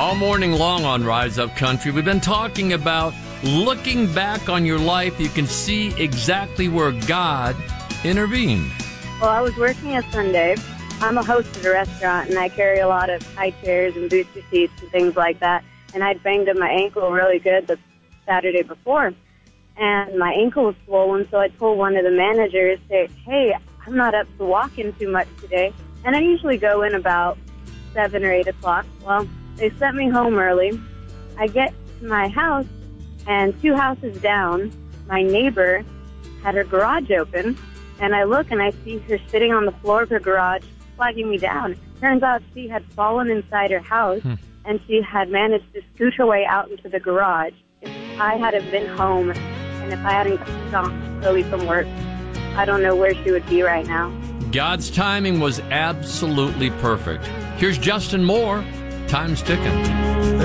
All morning long on Rise Up Country, we've been talking about looking back on your life. You can see exactly where God intervened. Well, I was working a Sunday. I'm a host at a restaurant, and I carry a lot of high chairs and booster seats and things like that. And I'd banged up my ankle really good the Saturday before. And my ankle was swollen, so I told one of the managers, hey, I'm not up to walking too much today. And I usually go in about 7 or 8 o'clock. Well, they sent me home early. I get to my house, and 2 houses down, my neighbor had her garage open, and I look and I see her sitting on the floor of her garage, flagging me down. Turns out she had fallen inside her house, and she had managed to scoot her way out into the garage. If I had have been home, and if I hadn't gone early from work, I don't know where she would be right now. God's timing was absolutely perfect. Here's Justin Moore. Time's ticking.